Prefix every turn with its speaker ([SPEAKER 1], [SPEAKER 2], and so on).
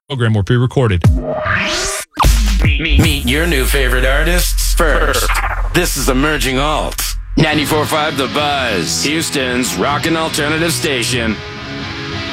[SPEAKER 1] Program were pre-recorded.
[SPEAKER 2] Meet your new favorite artists first. This is Emerging Alt. 94.5 The Buzz, Houston's rockin' alternative station.